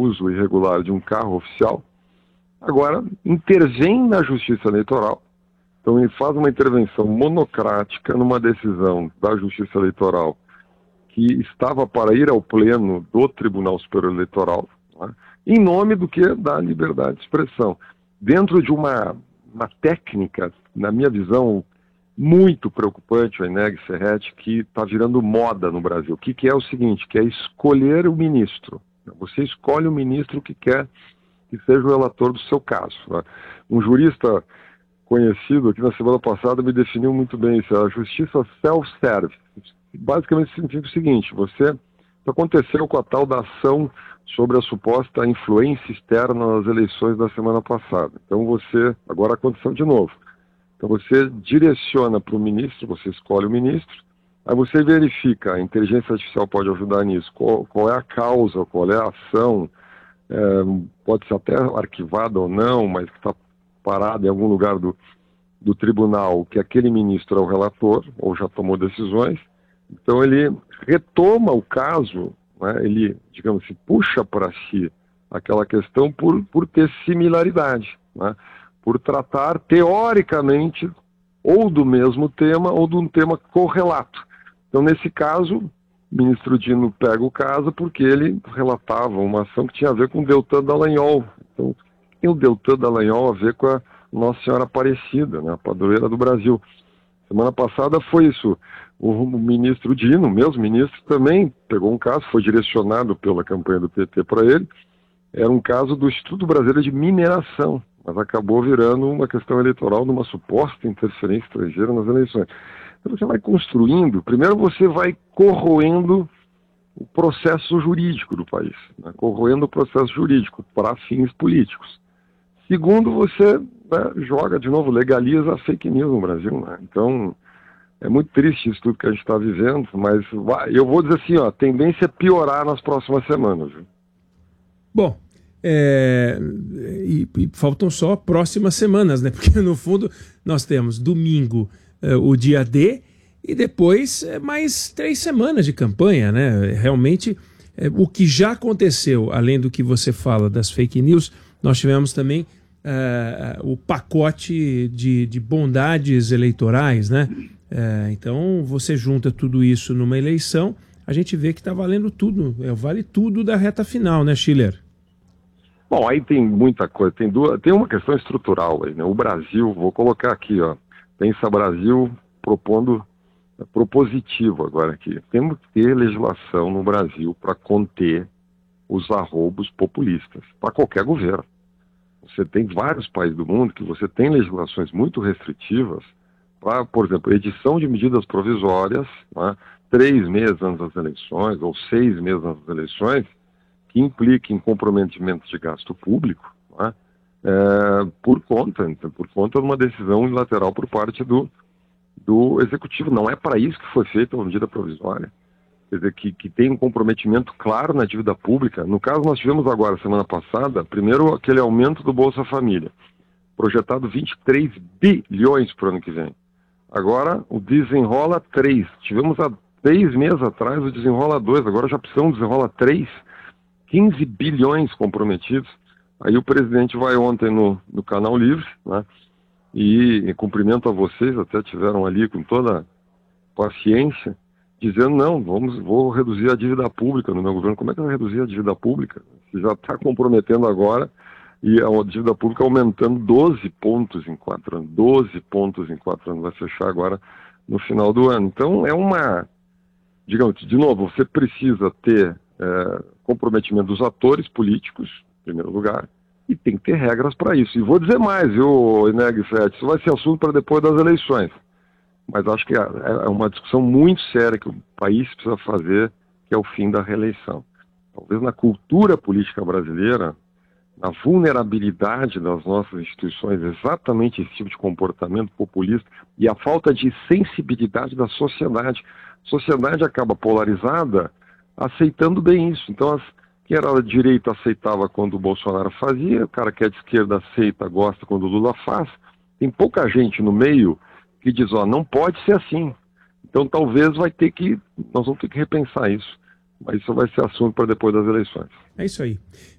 uso irregular de um carro oficial, agora intervém na Justiça Eleitoral. Então ele faz uma intervenção monocrática numa decisão da Justiça Eleitoral que estava para ir ao pleno do Tribunal Superior Eleitoral, né, em nome do que? Da liberdade de expressão. Dentro de uma técnica, na minha visão, muito preocupante, o Eneg Serret, que está virando moda no Brasil. O que é o seguinte, que é escolher o ministro. Você escolhe o ministro que quer que seja o relator do seu caso. Né? Um jurista conhecido aqui na semana passada me definiu muito bem isso, a justiça self-service. Basicamente significa o seguinte, isso aconteceu com a tal da ação sobre a suposta influência externa nas eleições da semana passada. Então agora aconteceu de novo. Então você direciona para o ministro, você escolhe o ministro, aí você verifica, a inteligência artificial pode ajudar nisso, qual é a causa, qual é a ação, pode ser até arquivada ou não, mas que está parada em algum lugar do tribunal, que aquele ministro é o relator, ou já tomou decisões. Então ele retoma o caso, né, ele, digamos assim, puxa para si aquela questão por ter similaridade, né, por tratar teoricamente ou do mesmo tema ou de um tema correlato. Então nesse caso, o ministro Dino pega o caso porque ele relatava uma ação que tinha a ver com o Deltan Dallagnol. Então o que tem o Deltan Dallagnol a ver com a Nossa Senhora Aparecida, né, a padroeira do Brasil? Semana passada foi isso. O ministro Dino, o mesmo ministro, também pegou um caso, foi direcionado pela campanha do PT para ele. Era um caso do Instituto Brasileiro de Mineração, mas acabou virando uma questão eleitoral de uma suposta interferência estrangeira nas eleições. Então você vai construindo, primeiro você vai corroendo o processo jurídico do país, né? Corroendo o processo jurídico para fins políticos. Segundo, você, né, joga de novo, legaliza a fake news no Brasil, né? Então é muito triste isso tudo que a gente está vivendo, mas eu vou dizer assim, a tendência é piorar nas próximas semanas. Viu? Bom, e faltam só próximas semanas, né? Porque no fundo nós temos domingo o dia D e depois mais 3 semanas de campanha, né? Realmente o que já aconteceu, além do que você fala das fake news, nós tivemos também o pacote de bondades eleitorais, né? Então você junta tudo isso numa eleição, a gente vê que está valendo tudo, vale tudo da reta final, né, Schiller? Bom, aí tem muita coisa, tem uma questão estrutural aí, né? O Brasil, vou colocar aqui, Pensa Brasil propositivo agora aqui. Temos que ter legislação no Brasil para conter os arroubos populistas, para qualquer governo. Você tem vários países do mundo que você tem legislações muito restritivas para, por exemplo, edição de medidas provisórias, né, 3 meses antes das eleições ou 6 meses antes das eleições, que impliquem comprometimento de gasto público, né, por conta de uma decisão unilateral por parte do Executivo. Não é para isso que foi feita uma medida provisória. Quer dizer, que tem um comprometimento claro na dívida pública. No caso, nós tivemos agora, semana passada, primeiro aquele aumento do Bolsa Família, projetado 23 bilhões para o ano que vem. Agora, o Desenrola 3. Tivemos há 3 meses atrás o Desenrola 2, agora já precisamos do Desenrola 3. 15 bilhões comprometidos. Aí o presidente vai ontem no Canal Livre, né, e cumprimento a vocês, até tiveram ali com toda paciência, dizendo, não, vou reduzir a dívida pública no meu governo. Como é que vai reduzir a dívida pública? Você já está comprometendo agora, e a dívida pública aumentando 12 pontos em 4 anos. 12 pontos em 4 anos, vai fechar agora no final do ano. Então digamos, de novo, você precisa ter comprometimento dos atores políticos, em primeiro lugar, e tem que ter regras para isso. E vou dizer mais, viu, Eneg Serret, isso vai ser assunto para depois das eleições. Mas acho que é uma discussão muito séria que o país precisa fazer, que é o fim da reeleição. Talvez na cultura política brasileira, na vulnerabilidade das nossas instituições, exatamente esse tipo de comportamento populista e a falta de sensibilidade da sociedade. A sociedade acaba polarizada, aceitando bem isso. Então, quem era de direita aceitava quando o Bolsonaro fazia, o cara que é de esquerda aceita, gosta quando o Lula faz. Tem pouca gente no meio que diz, não pode ser assim. Então, talvez nós vamos ter que repensar isso. Mas isso vai ser assunto para depois das eleições. É isso aí.